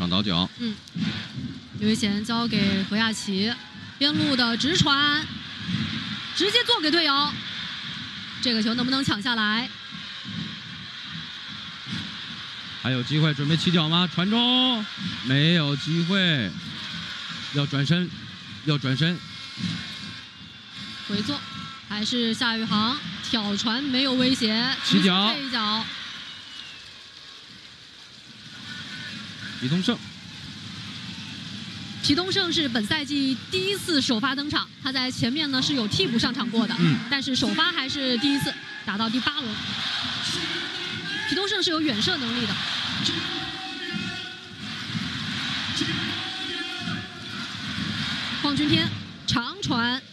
上倒脚。 刘一贤交给何亚琦，边路的直传，直接做给队友。这个球能不能抢下来？ 还有机会，准备起脚吗？传中，没有机会。要转身，要转身。 回做，还是夏宇航挑传没有威胁， 起脚， 这一脚。 李东胜。 皮东胜是本赛季第一次首发登场，他在前面呢是有替补上场过的，但是首发还是第一次，打到第8轮。皮东胜是有远射能力的。黄君天长传。